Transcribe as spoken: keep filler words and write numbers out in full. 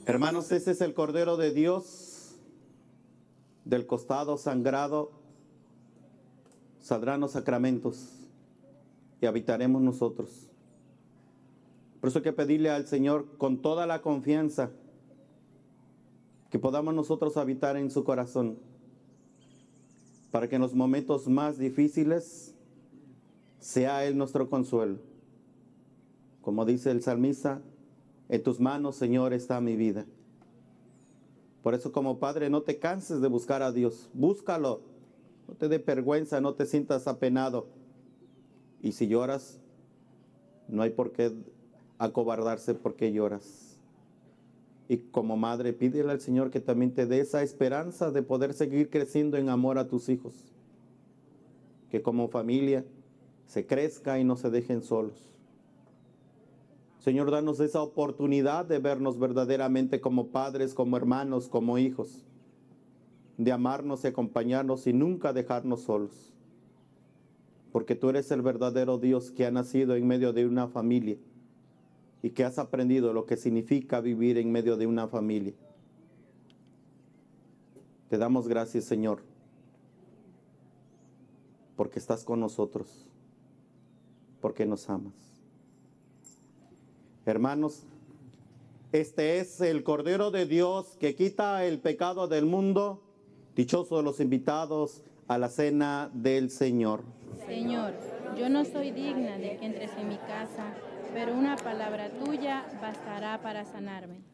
Hermanos, ese es el Cordero de Dios, del costado sangrado saldrán los sacramentos y habitaremos nosotros. Por eso hay que pedirle al Señor con toda la confianza que podamos nosotros habitar en su corazón, para que en los momentos más difíciles sea Él nuestro consuelo. Como dice el salmista, en tus manos, Señor, está mi vida. Por eso, como padre, no te canses de buscar a Dios. Búscalo. No te dé vergüenza, no te sientas apenado. Y si lloras, no hay por qué acobardarse porque lloras. Y como madre, pídele al Señor que también te dé esa esperanza de poder seguir creciendo en amor a tus hijos. Que como familia se crezca y no se dejen solos. Señor, danos esa oportunidad de vernos verdaderamente como padres, como hermanos, como hijos. De amarnos y acompañarnos y nunca dejarnos solos. Porque tú eres el verdadero Dios que ha nacido en medio de una familia y que has aprendido lo que significa vivir en medio de una familia. Te damos gracias, Señor, porque estás con nosotros, porque nos amas. Hermanos, este es el Cordero de Dios que quita el pecado del mundo. Dichosos los invitados a la cena del Señor. Señor, yo no soy digna de que entres en mi casa, pero una palabra tuya bastará para sanarme.